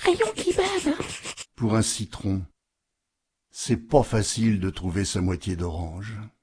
rayon qui bave. Pour un citron, c'est pas facile de trouver sa moitié d'orange.